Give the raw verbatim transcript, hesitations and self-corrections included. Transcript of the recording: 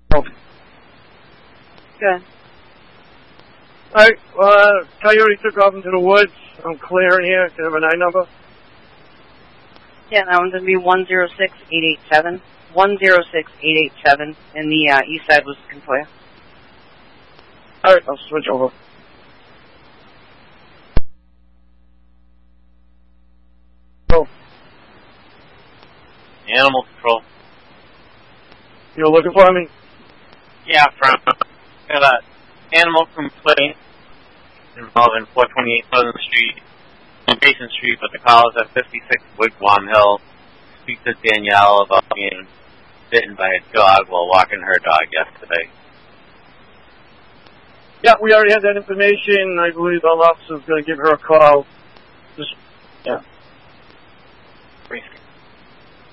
Oh. Good. Alright, well, uh, Coyote took off into the woods. I'm clearing here. Do you have a nine number? Yeah, that one's going to be one zero six eight eight seven. one zero six eight eight seven, and the uh, east side was Contoya. Alright, I'll switch over. Oh. Animal control. You're looking for me? Yeah, from got an animal complaint involving four twenty-eight Pleasant Street and Basin Street, but the call is at fifty-six Wigwam Hill. Speak to Danielle about being bitten by a dog while walking her dog yesterday. Yeah, we already had that information. I believe our officer's going to give her a call. Just, yeah.